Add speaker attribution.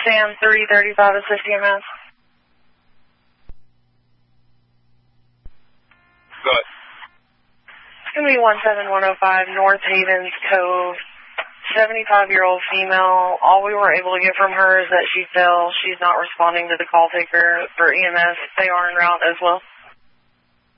Speaker 1: Sam 335 assist EMS.
Speaker 2: Go ahead.
Speaker 1: It's going to be 17105 North Havens Cove. 75-year-old female. All we were able to get from her is that she fell. She's not responding to the call taker for EMS. They are en route as well.